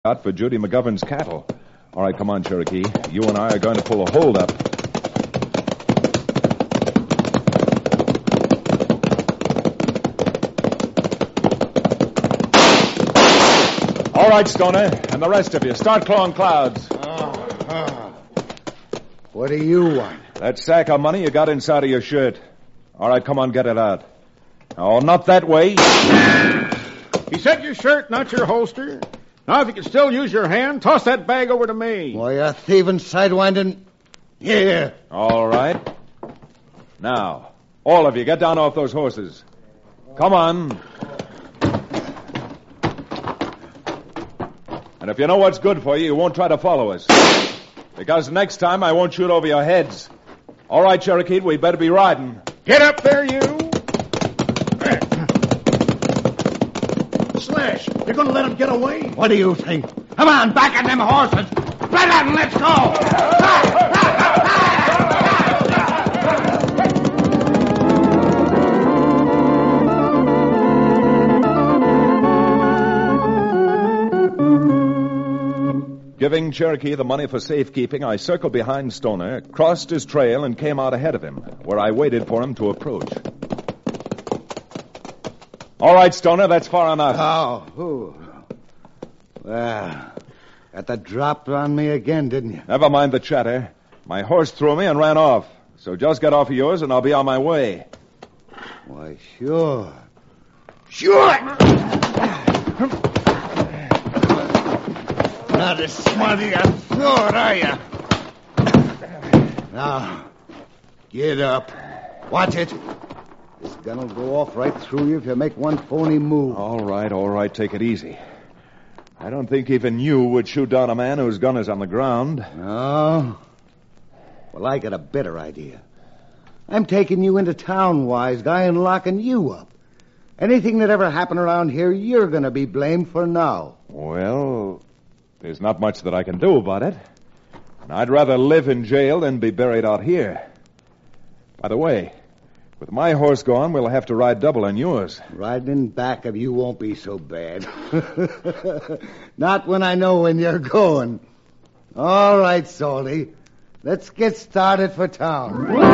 out for Judy McGovern's cattle. All right, come on, Cherokee. You and I are going to pull a hold-up. All right, Stoner, and the rest of you, start clawing clouds. What do you want? That sack of money you got inside of your shirt. All right, come on, get it out. Oh, not that way. He said your shirt, not your holster. Now, if you can still use your hand, toss that bag over to me. Why, you thieving, sidewinding... Here. All right. Now, all of you, get down off those horses. Come on. And if you know what's good for you, you won't try to follow us. Because next time I won't shoot over your heads. All right, Cherokee, we better be riding. Get up there, you. Slash, you're going to let him get away? What do you think? Come on, back on them horses. Right out and let's go. Giving Cherokee the money for safekeeping, I circled behind Stoner, crossed his trail, and came out ahead of him, where I waited for him to approach. All right, Stoner, that's far enough. Oh, well, got the drop on me again, didn't you? Never mind the chatter. My horse threw me and ran off. So just get off of yours and I'll be on my way. Why, sure. Sure! Not as smart as I thought, are you? Now, get up. Watch it. This gun will go off right through you if you make one phony move. All right, take it easy. I don't think even you would shoot down a man whose gun is on the ground. No? Well, I got a better idea. I'm taking you into town, wise guy, and locking you up. Anything that ever happened around here, you're going to be blamed for now. Well, there's not much that I can do about it. And I'd rather live in jail than be buried out here. By the way, with my horse gone, we'll have to ride double on yours. Riding in back of you won't be so bad. Not when I know when you're going. All right, Salty. Let's get started for town.